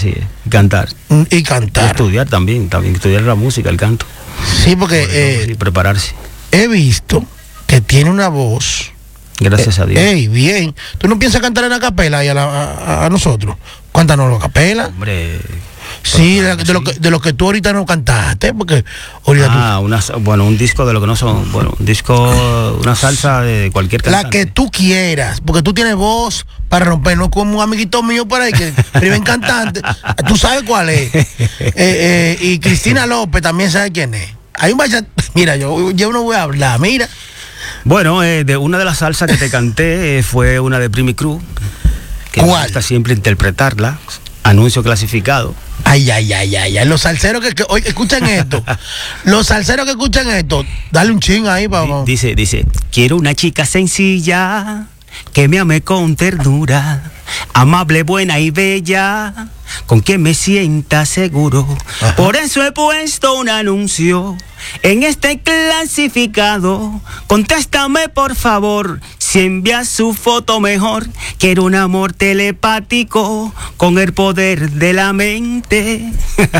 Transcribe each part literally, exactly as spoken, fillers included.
así es. Cantar. Y cantar. Y estudiar también, también estudiar la música, el canto. Sí, porque eh, sí, prepararse. He visto que tiene una voz. Gracias eh, a Dios. Ey, bien. ¿Tú no piensas cantar en la capela y a, la, a, a nosotros? Cuéntanos la capela. Hombre. Sí, de, de, lo que, de lo que tú ahorita no cantaste, porque ahorita ah, tú... una, bueno, un disco de lo que no son, bueno, un disco, una salsa de cualquier cantante. La que tú quieras, porque tú tienes voz para romper, no como un amiguito mío por ahí que primer cantante, tú sabes cuál es. Eh, eh, y Cristina López también sabe quién es. Hay un bachata, mira, yo, yo no voy a hablar, mira. Bueno, eh, de una de las salsas que te canté eh, fue una de Primi Cruz, que me gusta siempre interpretarla, Anuncio Clasificado. Ay, ay, ay, ay, ay. Los salseros que, que oye, escuchan esto. Los salseros que escuchan esto, dale un ching ahí, vamos. Dice, dice, quiero una chica sencilla, que me ame con ternura, amable, buena y bella, con quien me sienta seguro. Ajá. Por eso he puesto un anuncio en este clasificado. Contéstame por favor, si envías su foto mejor. Quiero un amor telepático con el poder de la mente.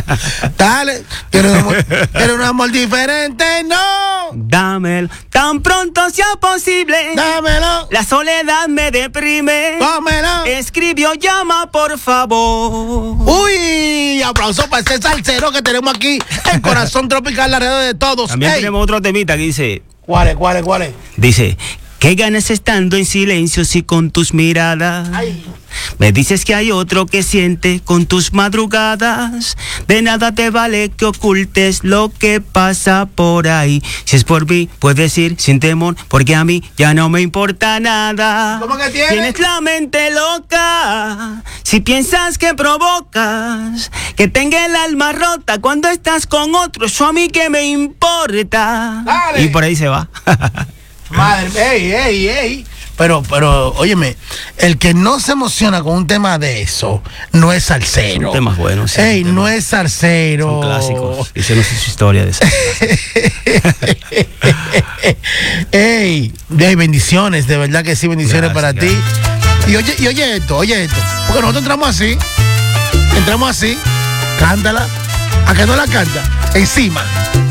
Dale, quiero un amor, quiero un amor diferente, no. Dámelo, tan pronto sea posible. Dámelo. La soledad me deprime. Dámelo. Escribió, llama por favor. Uy, aplauso para ese salsero que tenemos aquí en Corazón Tropical, la red de todos. También Hey. tenemos otro temita que dice. ¿Cuál es, cuál es, cuál es? Dice, ¿qué ganas estando en silencio si con tus miradas? Ay. Me dices que hay otro que siente con tus madrugadas. De nada te vale que ocultes lo que pasa por ahí. Si es por mí, puedes ir sin temor, porque a mí ya no me importa nada. ¿Cómo que tienes? Tienes la mente loca si piensas que provocas que tenga el alma rota cuando estás con otro. Eso a mí que me importa. Dale. Y por ahí se va. Madre, ey, ey, ey. Pero, pero, óyeme, el que no se emociona con un tema de eso no es salsero. Son temas buenos. Sí, ey, temas. No es salsero. Son clásicos. Hicieron su historia de eso. ey, ey, bendiciones, de verdad que sí, bendiciones Gracias, para gracias. ti. Y oye, y oye esto, oye esto. Porque nosotros entramos así. Entramos así. Cántala. ¿A que no la canta? Encima.